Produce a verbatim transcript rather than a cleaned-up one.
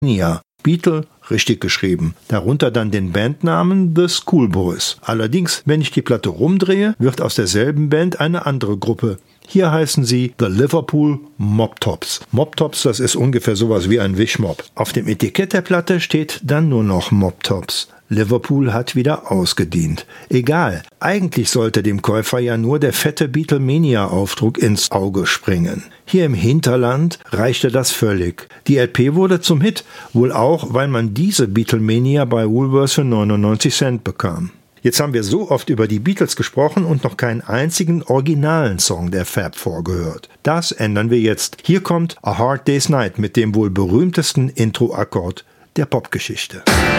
Beatlemania. Beatle richtig geschrieben. Darunter dann den Bandnamen The Schoolboys. Allerdings, wenn ich die Platte rumdrehe, wird aus derselben Band eine andere Gruppe. Hier heißen sie The Liverpool Mop Tops. Mop Tops, das ist ungefähr sowas wie ein Wischmopp. Auf dem Etikett der Platte steht dann nur noch Mop Tops. Liverpool hat wieder ausgedient. Egal, eigentlich sollte dem Käufer ja nur der fette Beatlemania-Aufdruck ins Auge springen. Hier im Hinterland reichte das völlig. Die L P wurde zum Hit, wohl auch, weil man diese Beatlemania bei Woolworths für neunundneunzig Cent bekam. Jetzt haben wir so oft über die Beatles gesprochen und noch keinen einzigen originalen Song der Fab vorgehört. Das ändern wir jetzt. Hier kommt A Hard Day's Night mit dem wohl berühmtesten Intro-Akkord der Popgeschichte.